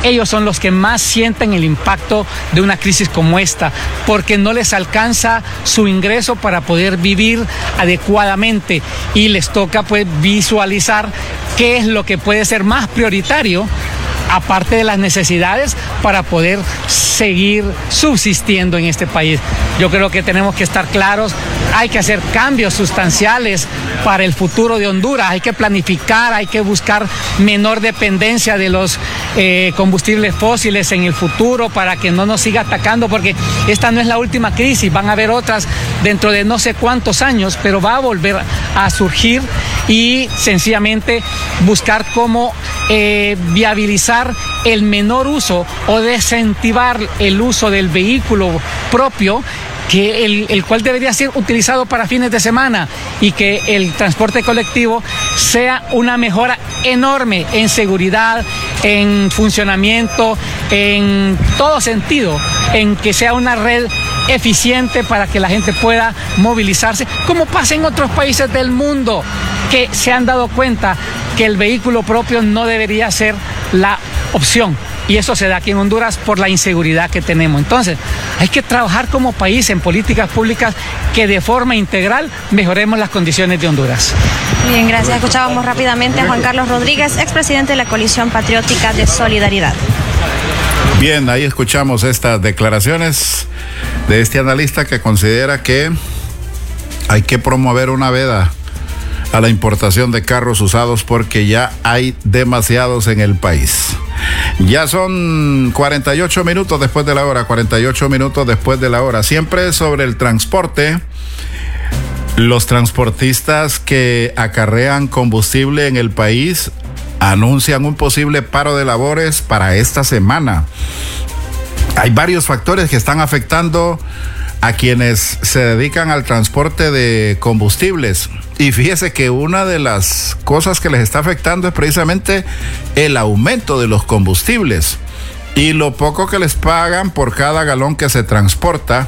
ellos son los que más sienten el impacto de una crisis como esta, porque no les alcanza su ingreso para poder vivir adecuadamente y les toca pues visualizar qué es lo que puede ser más prioritario aparte de las necesidades para poder seguir subsistiendo en este país. Yo creo que tenemos que estar claros, hay que hacer cambios sustanciales para el futuro de Honduras, hay que planificar, hay que buscar menor dependencia de los combustibles fósiles en el futuro para que no nos siga atacando, porque esta no es la última crisis, van a haber otras dentro de no sé cuántos años, pero va a volver a surgir y sencillamente buscar cómo viabilizar el menor uso o desincentivar el uso del vehículo propio, que el cual debería ser utilizado para fines de semana, y que el transporte colectivo sea una mejora enorme en seguridad, en funcionamiento, en todo sentido, en que sea una red eficiente para que la gente pueda movilizarse, como pasa en otros países del mundo, que se han dado cuenta que el vehículo propio no debería ser la opción. Y eso se da aquí en Honduras por la inseguridad que tenemos. Entonces, hay que trabajar como país en políticas públicas que de forma integral mejoremos las condiciones de Honduras. Bien, gracias. Escuchábamos rápidamente a Juan Carlos Rodríguez, expresidente de la Coalición Patriótica de Solidaridad. Bien, ahí escuchamos estas declaraciones de este analista que considera que hay que promover una veda a la importación de carros usados porque ya hay demasiados en el país. Ya son 48 minutos después de la hora, 48 minutos después de la hora. Siempre sobre el transporte, los transportistas que acarrean combustible en el país anuncian un posible paro de labores para esta semana. Hay varios factores que están afectando a quienes se dedican al transporte de combustibles. Y fíjese que una de las cosas que les está afectando es precisamente el aumento de los combustibles y lo poco que les pagan por cada galón que se transporta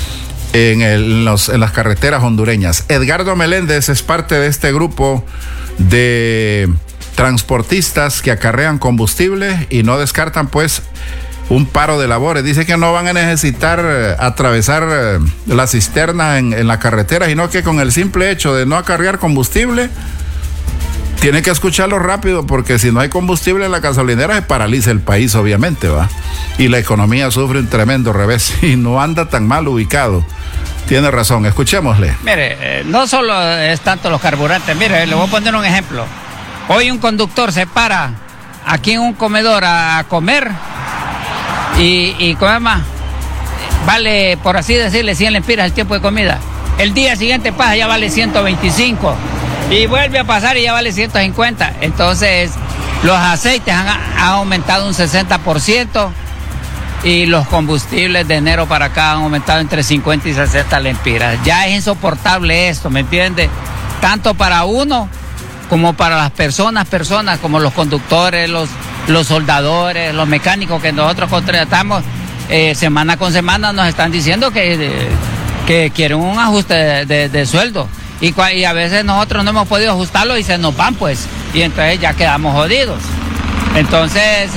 en las carreteras hondureñas. Edgardo Meléndez es parte de este grupo de transportistas que acarrean combustible y no descartan pues un paro de labores. Dice que no van a necesitar atravesar la cisterna en la carretera, sino que con el simple hecho de no acarrear combustible, tiene que escucharlo rápido, porque si no hay combustible en la gasolinera se paraliza el país, obviamente, ¿va? Y la economía sufre un tremendo revés y no anda tan mal ubicado. Tiene razón, escuchémosle. Mire, no solo es tanto los carburantes. Mire, le voy a poner un ejemplo. Hoy un conductor se para aquí en un comedor a comer y ¿cómo más? Vale, por así decirle, 100 lempiras el tiempo de comida. El día siguiente pasa, ya vale 125. Y vuelve a pasar y ya vale 150. Entonces, los aceites han aumentado un 60%. Y los combustibles de enero para acá han aumentado entre 50 y 60 lempiras. Ya es insoportable esto, ¿me entiende? Tanto para uno como para las personas como los conductores, los soldadores, los mecánicos que nosotros contratamos. Semana con semana nos están diciendo que quieren un ajuste de sueldo. Y a veces nosotros no hemos podido ajustarlo y se nos van, pues. Y entonces ya quedamos jodidos. Entonces...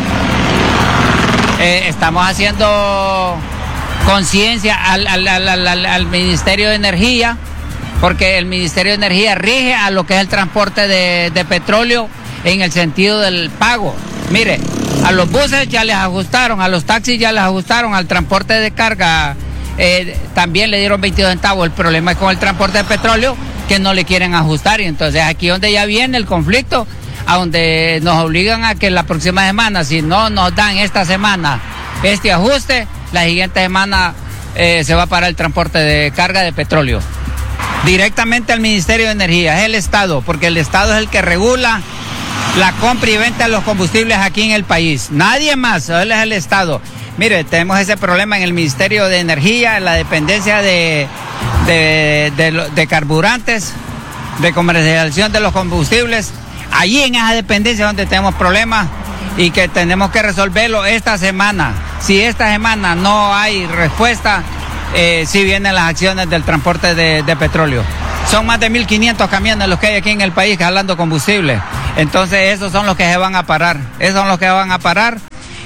estamos haciendo conciencia al Ministerio de Energía, porque el Ministerio de Energía rige a lo que es el transporte de petróleo en el sentido del pago. Mire, a los buses ya les ajustaron, a los taxis ya les ajustaron, al transporte de carga también le dieron 22 centavos. El problema es con el transporte de petróleo, que no le quieren ajustar, y entonces aquí donde ya viene el conflicto, a donde nos obligan a que la próxima semana, si no nos dan esta semana este ajuste, la siguiente semana se va a parar el transporte de carga de petróleo. Directamente al Ministerio de Energía, es el Estado, porque el Estado es el que regula la compra y venta de los combustibles aquí en el país. Nadie más, él es el Estado. Mire, tenemos ese problema en el Ministerio de Energía, la dependencia de carburantes, de comercialización de los combustibles. Allí en esa dependencia donde tenemos problemas y que tenemos que resolverlo esta semana. Si esta semana no hay respuesta, sí vienen las acciones del transporte de petróleo. Son más de 1.500 camiones los que hay aquí en el país jalando combustible. Entonces esos son los que se van a parar. Esos son los que van a parar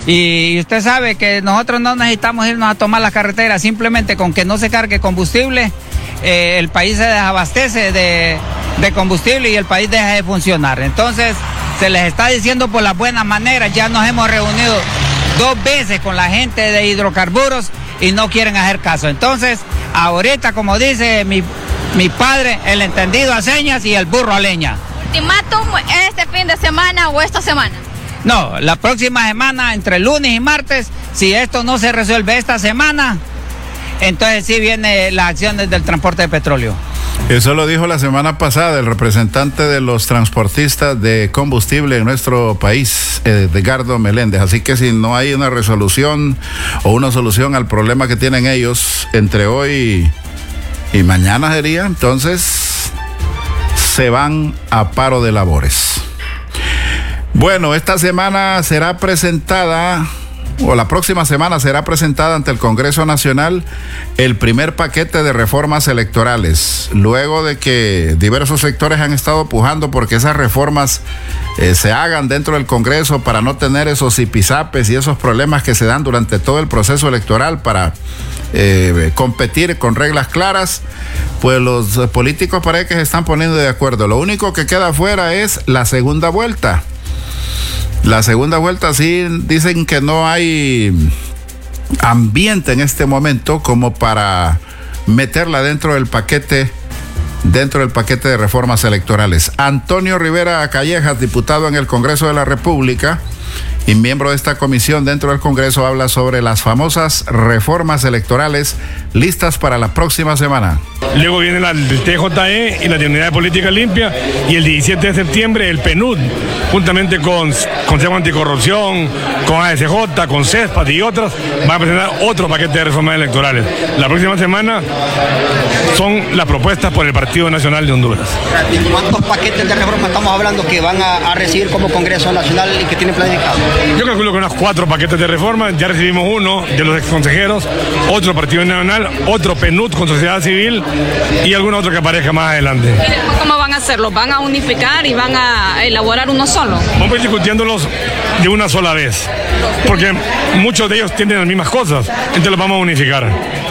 Y usted sabe que nosotros no necesitamos irnos a tomar las carreteras, simplemente con que no se cargue combustible, el país se desabastece de combustible y el país deja de funcionar. Entonces, se les está diciendo por las buenas maneras, ya nos hemos reunido 2 veces con la gente de hidrocarburos y no quieren hacer caso. Entonces, ahorita, como dice mi padre, el entendido a señas y el burro a leña. ¿Ultimátum este fin de semana o esta semana? No, la próxima semana, entre lunes y martes, si esto no se resuelve esta semana, entonces sí vienen las acciones del transporte de petróleo. Eso lo dijo la semana pasada el representante de los transportistas de combustible en nuestro país, Edgardo Meléndez. Así que si no hay una resolución o una solución al problema que tienen ellos entre hoy y mañana sería, entonces se van a paro de labores. Bueno, esta semana será presentada, o la próxima semana será presentada ante el Congreso Nacional el primer paquete de reformas electorales, luego de que diversos sectores han estado pujando porque esas reformas se hagan dentro del Congreso para no tener esos zipizapes y esos problemas que se dan durante todo el proceso electoral para competir con reglas claras. Pues los políticos parece que se están poniendo de acuerdo. Lo único que queda afuera es la segunda vuelta. La segunda vuelta sí dicen que no hay ambiente en este momento como para meterla dentro del paquete de reformas electorales. Antonio Rivera Callejas, diputado en el Congreso de la República y miembro de esta comisión dentro del Congreso, habla sobre las famosas reformas electorales listas para la próxima semana. Luego viene la TJE y la Unidad de Política Limpia, y el 17 de septiembre el PNUD, juntamente con Consejo Anticorrupción, con ASJ, con CESPAT y otras, van a presentar otro paquete de reformas electorales. La próxima semana son las propuestas por el Partido Nacional de Honduras. ¿Cuántos paquetes de reforma estamos hablando que van a recibir como Congreso Nacional y que tienen planificado? Yo calculo que unos 4 paquetes de reforma. Ya recibimos uno de los exconsejeros, otro Partido Nacional, otro PNUD con sociedad civil y alguno otro que aparezca más adelante. ¿Y después cómo van a hacerlo? ¿Van a unificar y van a elaborar uno solo? Vamos a ir discutiéndolos de una sola vez, porque muchos de ellos tienen las mismas cosas, entonces los vamos a unificar.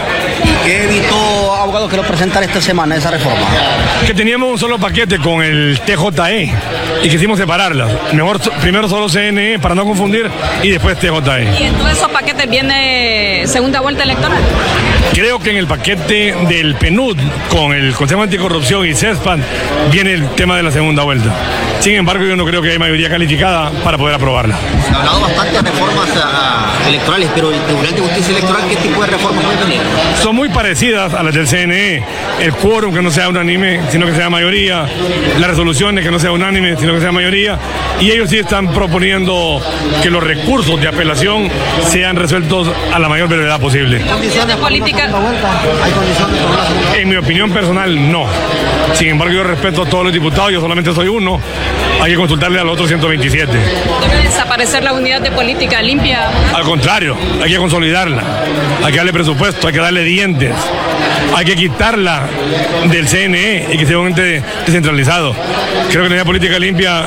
¿Qué evitó, abogado, que lo presentara esta semana esa reforma? Que teníamos un solo paquete con el TJE y quisimos separarlas. Mejor primero solo CNE para no confundir y después TJE. ¿Y en todos esos paquetes viene segunda vuelta electoral? Creo que en el paquete del PNUD con el Consejo Anticorrupción y CESPAT viene el tema de la segunda vuelta. Sin embargo, yo no creo que haya mayoría calificada para poder aprobarla. Se ha hablado bastante de reformas electorales, pero el Tribunal de Justicia Electoral, ¿qué tipo de reformas puede tener? Son muy parecidas a las del CNE. El quórum que no sea unánime, sino que sea mayoría. Las resoluciones que no sea unánime, sino que sea mayoría. Y ellos sí están proponiendo que los recursos de apelación sean resueltos a la mayor brevedad posible. ¿Condiciones políticas? ¿Hay condiciones para una segunda? En mi opinión personal, no. Sin embargo, yo respeto a todos los diputados, yo solamente soy uno. Hay que consultarle a los otros 127. ¿Debe desaparecer la unidad de política limpia? Al contrario, hay que consolidarla, hay que darle presupuesto, hay que darle dientes, hay que quitarla del CNE y que sea un ente descentralizado. Creo que la unidad política limpia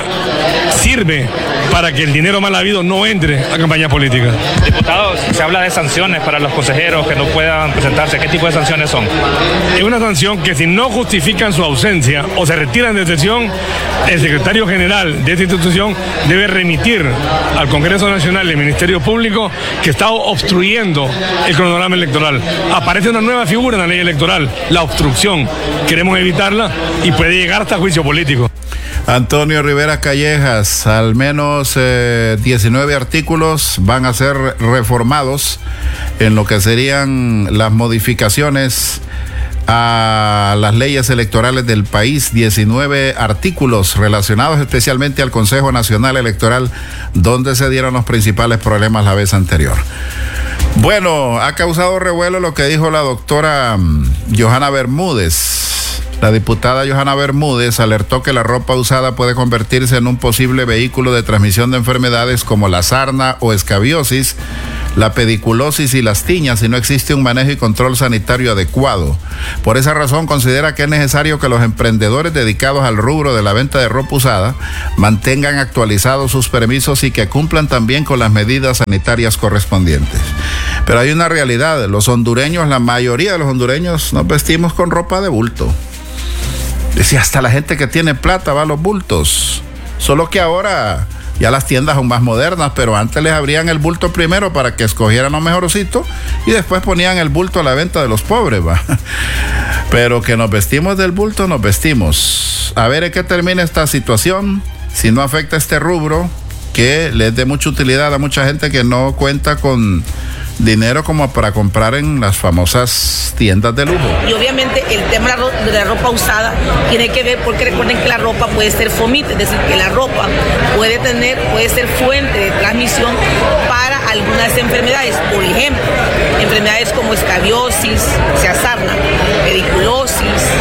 sirve para que el dinero mal habido no entre a campañas políticas. Diputados, se habla de sanciones para los consejeros que no puedan presentarse. ¿Qué tipo de sanciones son? Es una sanción que si no justifican su ausencia o se retiran de sesión, el secretario general de esta institución debe remitir al Congreso Nacional y al Ministerio Público que está obstruyendo el cronograma electoral. Aparece una nueva figura en la ley electoral, la obstrucción. Queremos evitarla y puede llegar hasta juicio político. Antonio Rivera Callejas, al menos 19 artículos van a ser reformados en lo que serían las modificaciones a las leyes electorales del país. 19 artículos relacionados especialmente al Consejo Nacional Electoral, donde se dieron los principales problemas la vez anterior. Bueno, ha causado revuelo lo que dijo la doctora Johanna Bermúdez. La diputada Johanna Bermúdez alertó que la ropa usada puede convertirse en un posible vehículo de transmisión de enfermedades como la sarna o escabiosis, la pediculosis y las tiñas si no existe un manejo y control sanitario adecuado. Por esa razón considera que es necesario que los emprendedores dedicados al rubro de la venta de ropa usada mantengan actualizados sus permisos y que cumplan también con las medidas sanitarias correspondientes. Pero hay una realidad, los hondureños, la mayoría de los hondureños nos vestimos con ropa de bulto. Decía, hasta la gente que tiene plata va a los bultos. Solo que ahora ya las tiendas son más modernas, pero antes les abrían el bulto primero para que escogieran lo mejorcito y después ponían el bulto a la venta de los pobres, ¿va? Pero que nos vestimos del bulto, nos vestimos. A ver en qué termina esta situación, si no afecta este rubro, que les dé mucha utilidad a mucha gente que no cuenta con dinero como para comprar en las famosas tiendas de lujo. Y obviamente el tema de la ropa usada tiene que ver porque recuerden que la ropa puede ser fomite, es decir, que la ropa puede ser fuente de transmisión para algunas enfermedades. Por ejemplo, enfermedades como escabiosis, sarna, pediculosis,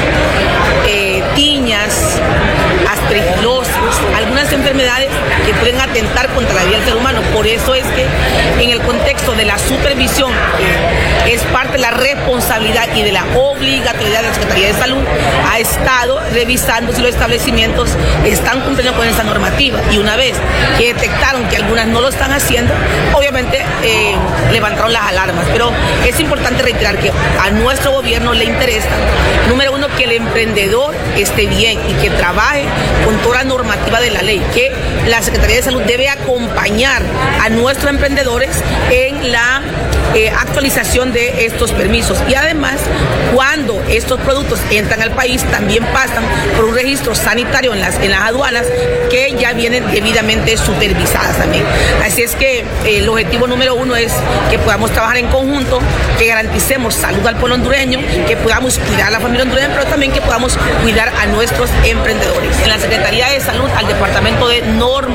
tiñas, aspergilosis, algunas enfermedades que pueden atentar contra la vida del ser humano. Por eso es que en el contexto de la supervisión, que es parte de la responsabilidad y de la obligatoriedad de la Secretaría de Salud, ha estado revisando si los establecimientos están cumpliendo con esa normativa. Y una vez que detectaron que algunas no lo están haciendo, obviamente levantaron las alarmas. Pero es importante reiterar que a nuestro gobierno le interesa, número uno, que el emprendedor esté bien y que trabaje con toda la normativa de la ley, que la Secretaría de Salud debe acompañar a nuestros emprendedores en la actualización de estos permisos. Y además, cuando estos productos entran al país, también pasan por un registro sanitario en las aduanas que ya vienen debidamente supervisadas también. Así es que el objetivo número uno es que podamos trabajar en conjunto, que garanticemos salud al pueblo hondureño, que podamos cuidar a la familia hondureña, pero también que podamos cuidar a nuestros emprendedores. En la Secretaría de Salud, al Departamento de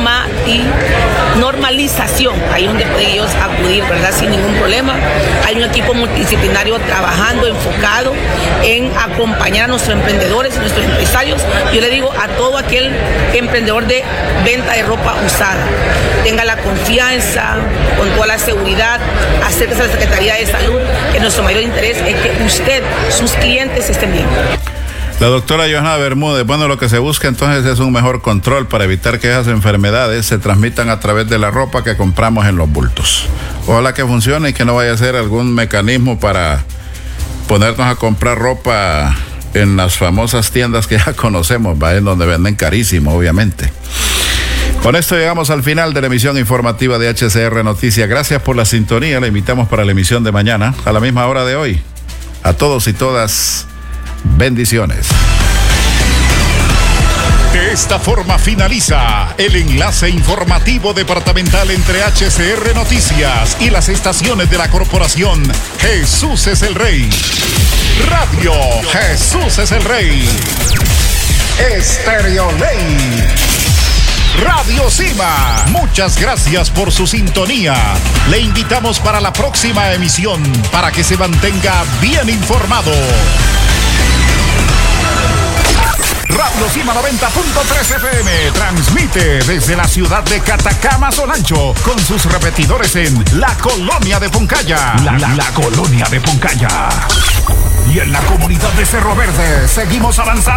Normalización, ahí donde pueden ellos acudir, ¿verdad?, sin ningún problema. Hay un equipo multidisciplinario trabajando, enfocado en acompañar a nuestros emprendedores y nuestros empresarios. Yo le digo a todo aquel emprendedor de venta de ropa usada, tenga la confianza, con toda la seguridad, acérquese a la Secretaría de Salud, que nuestro mayor interés es que usted, sus clientes estén bien. La doctora Johanna Bermúdez, bueno, lo que se busca entonces es un mejor control para evitar que esas enfermedades se transmitan a través de la ropa que compramos en los bultos. Ojalá que funcione y que no vaya a ser algún mecanismo para ponernos a comprar ropa en las famosas tiendas que ya conocemos, ¿va? En donde venden carísimo, obviamente. Con esto llegamos al final de la emisión informativa de HCR Noticias. Gracias por la sintonía. La invitamos para la emisión de mañana a la misma hora de hoy. A todos y todas, bendiciones. De esta forma finaliza el enlace informativo departamental entre HCR Noticias y las estaciones de la corporación Jesús es el Rey. Radio Jesús es el Rey. Estéreo Ley. Radio Cima. Muchas gracias por su sintonía. Le invitamos para la próxima emisión para que se mantenga bien informado. Radio Cima 90.3 FM transmite desde la ciudad de Catacama, Solancho, con sus repetidores en la colonia de Poncaya. La colonia de Poncaya. Y en la comunidad de Cerro Verde seguimos avanzando.